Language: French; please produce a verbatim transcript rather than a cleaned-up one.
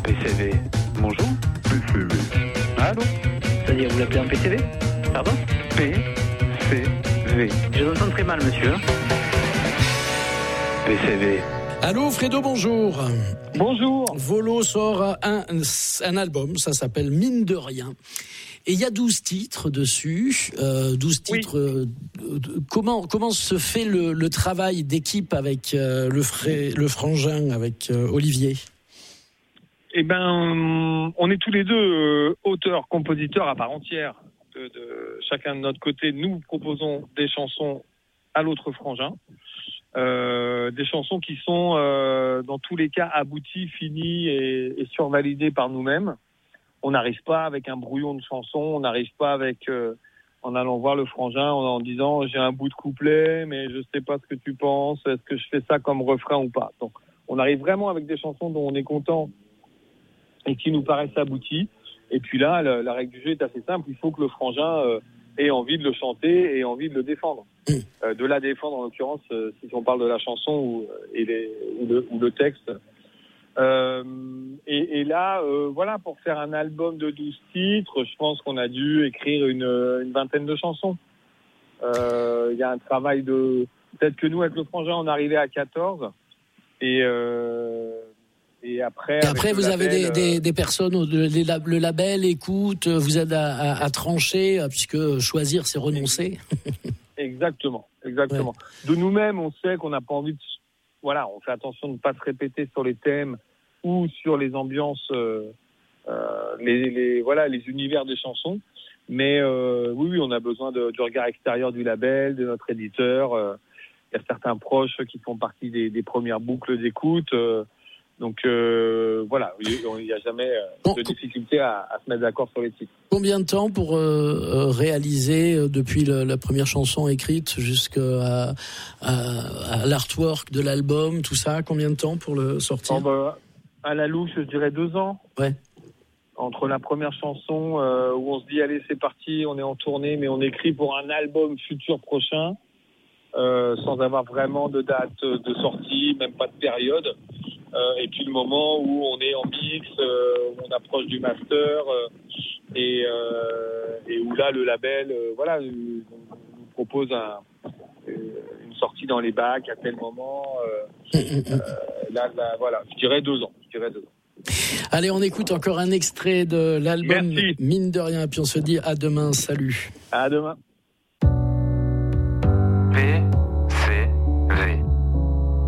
P C V, bonjour. P C V. Allô? C'est-à-dire, vous l'appelez en P C V? Pardon? P C V. Je vous entends très mal, monsieur. P C V. Allô, Fredo, bonjour. Bonjour. Volo sort un, un album, ça s'appelle Mine de rien. Et il y a douze titres dessus, euh, douze titres. Oui. Euh, comment comment se fait le, le travail d'équipe avec euh, le, fré, le frangin, avec euh, Olivier? Eh ben, on est tous les deux euh, auteurs, compositeurs à part entière. De, de chacun de notre côté, nous proposons des chansons à l'autre frangin. Euh, des chansons qui sont euh, dans tous les cas abouties, finies et, et survalidées par nous-mêmes. On n'arrive pas avec un brouillon de chansons, on n'arrive pas avec euh, en allant voir le frangin en, en disant j'ai un bout de couplet mais je sais pas ce que tu penses, est-ce que je fais ça comme refrain ou pas. Donc on arrive vraiment avec des chansons dont on est content et qui nous paraissent abouties. Et puis là la, la règle du jeu est assez simple, il faut que le frangin euh, ait envie de le chanter et envie de le défendre. Mmh. Euh, de la défendre en l'occurrence, euh, si on parle de la chanson ou, et les, ou, le, ou le texte. Euh, et, et là, euh, voilà, pour faire un album de douze titres, je pense qu'on a dû écrire une, une vingtaine de chansons. Il euh, y a un travail de... Peut-être que nous, avec le frangin, on est arrivé à quatorze. Et, euh, et après... Et après, vous label, avez des, des, euh... des personnes, le, le label écoute, vous aide à, à, à trancher, puisque choisir, c'est renoncer. Exactement, exactement. Ouais. De nous-mêmes, on sait qu'on n'a pas envie de... Voilà, on fait attention de ne pas se répéter sur les thèmes ou sur les ambiances, euh, euh, les, les, voilà, les univers des chansons. Mais euh, oui, oui, on a besoin de, du regard extérieur du label, de notre éditeur. Euh, il y a certains proches qui font partie des, des premières boucles d'écoute. Euh, donc euh, voilà, il n'y a jamais euh, bon, de difficulté à, à se mettre d'accord sur les titres. Combien de temps pour euh, réaliser euh, depuis le, la première chanson écrite jusqu'à à, à l'artwork de l'album, tout ça? Combien de temps pour le sortir? Oh bah, à la louche, je dirais deux ans. Ouais. Entre la première chanson euh, où on se dit allez c'est parti, on est en tournée, mais on écrit pour un album futur prochain, euh, sans avoir vraiment de date de sortie, même pas de période. Euh, et puis le moment où on est en mix, euh, où on approche du master, euh, et, euh, et où là le label, euh, voilà, nous, nous propose un, une sortie dans les bacs à tel moment. Euh, euh, là, là, voilà, je dirais deux ans. Je dirais deux ans. Allez, on écoute encore un extrait de l'album. Merci. Mine de rien, puis on se dit à demain. Salut. À demain.